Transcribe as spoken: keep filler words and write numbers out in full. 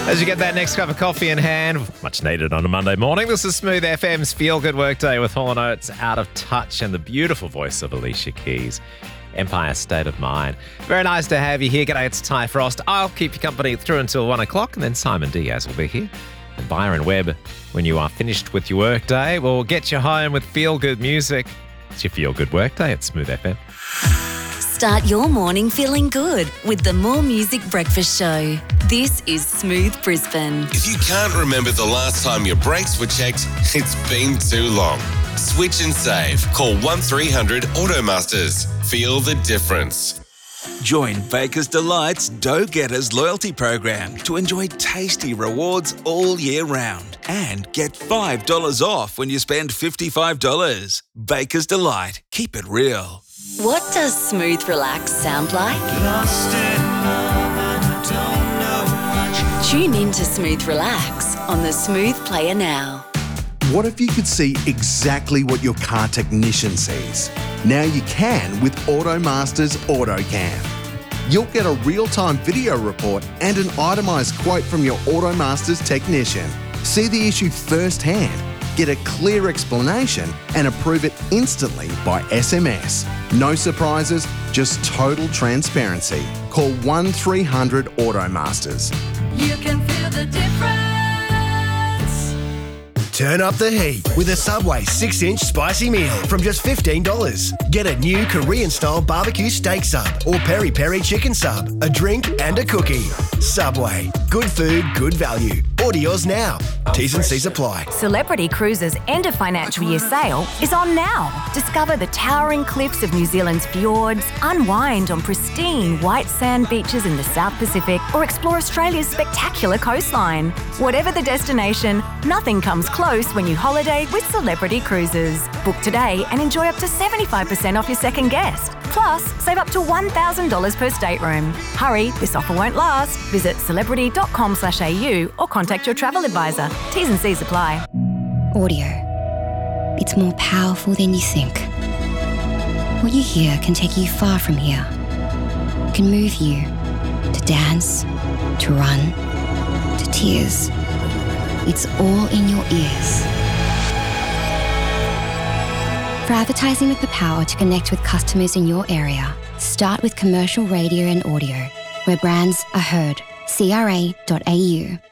As you get that next cup of coffee in hand, much needed on a Monday morning, this is Smooth F M's Feel Good Workday with Hall and Oates, Out of Touch, and the beautiful voice of Alicia Keys. Empire State of Mind. Very nice to have you here. G'day, it's Ty Frost. I'll keep you company through until one o'clock, and then Simon Diaz will be here. And Byron Webb, when you are finished with your workday, will get you home with Feel Good music. It's your Feel Good Workday at Smooth F M. Start your morning feeling good with the More Music Breakfast Show. This is Smooth Brisbane. If you can't remember the last time your brakes were checked, it's been too long. Switch and save. Call one three hundred Automasters. Feel the difference. Join Baker's Delight's Dough Getters loyalty program to enjoy tasty rewards all year round and get five dollars off when you spend fifty-five dollars. Baker's Delight. Keep it real. What does Smooth Relax sound like? Lost in love and don't know much. Tune in to Smooth Relax on the Smooth Player now. What if you could see exactly what your car technician sees? Now you can with AutoMasters AutoCam. You'll get a real-time video report and an itemised quote from your AutoMasters technician. See the issue firsthand, get a clear explanation and approve it instantly by S M S. No surprises, just total transparency. Call one three hundred AutoMasters. You can feel the difference. Turn up the heat with a Subway six inch spicy meal from just fifteen dollars. Get a new Korean-style barbecue steak sub or peri-peri chicken sub, a drink and a cookie. Subway. Good food, good value. Order yours now. T's and C's apply. Celebrity Cruises' end of financial year sale is on now. Discover the towering cliffs of New Zealand's fjords, unwind on pristine white sand beaches in the South Pacific, or explore Australia's spectacular coastline. Whatever the destination, nothing comes close when you holiday with Celebrity Cruises. Book today and enjoy up to seventy-five percent off your second guest. Plus, save up to one thousand dollars per stateroom. Hurry, this offer won't last. Visit celebrity dot com slash a u or contact your travel advisor. T's and C's apply. Audio. It's more powerful than you think. What you hear can take you far from here. It can move you to dance, to run, to tears. It's all in your ears. For advertising with the power to connect with customers in your area, start with commercial radio and audio, where brands are heard. C R A dot A U.